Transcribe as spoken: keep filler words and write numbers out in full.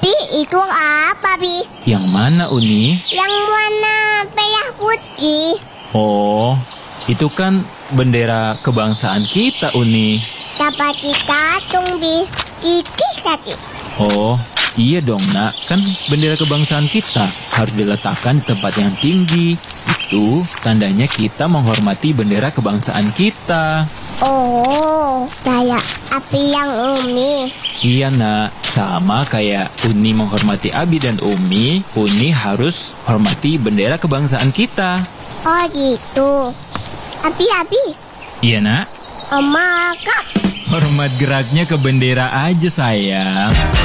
Bi, itu apa, Bi? Yang mana, Uni? Yang warna merah putih. Oh, itu kan bendera kebangsaan kita, Uni. Dapat kita tung, Bi. Kikis kaki. Oh, iya dong, Nak. Kan bendera kebangsaan kita harus diletakkan di tempat yang tinggi. Itu tandanya kita menghormati bendera kebangsaan kita. Oh, kayak api yang Umi. Iya, Nak. Sama kayak Uni menghormati Abi dan Umi, Uni harus hormati bendera kebangsaan kita. Oh gitu. Abi, Abi. Iya, Nak. Oma, Kak. Hormat geraknya ke bendera aja, sayang.